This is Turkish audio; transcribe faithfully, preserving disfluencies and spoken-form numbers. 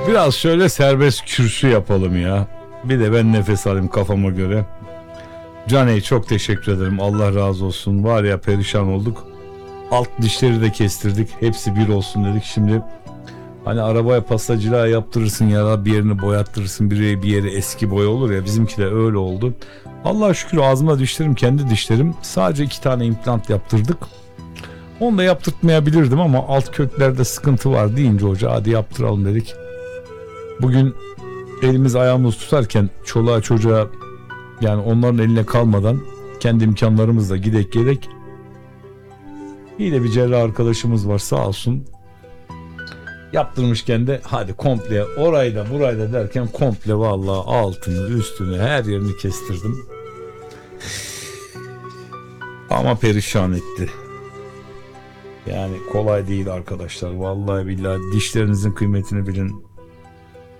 Biraz şöyle serbest kürsü yapalım ya. Bir de ben nefes alayım kafama göre. Caney çok teşekkür ederim. Allah razı olsun. Var ya perişan olduk. Alt dişleri de kestirdik. Hepsi bir olsun dedik. Şimdi hani arabaya pastacılığa yaptırırsın ya da bir yerini boyattırırsın. Bir, bir yeri eski boya olur ya. Bizimki de öyle oldu. Allah'a şükür ağzıma dişlerim kendi dişlerim. Sadece iki tane implant yaptırdık. Onu da yaptırtmayabilirdim ama alt köklerde sıkıntı var deyince hoca hadi yaptıralım dedik. Bugün elimiz ayağımız tutarken çoluğa çocuğa yani onların eline kalmadan kendi imkanlarımızla gidek gelek. İyi de bir cerrah arkadaşımız var sağ olsun. Yaptırmışken de hadi komple orayı da burayı da derken komple vallahi altını üstünü her yerini kestirdim. Ama perişan etti. Yani kolay değil arkadaşlar. Vallahi billahi dişlerinizin kıymetini bilin.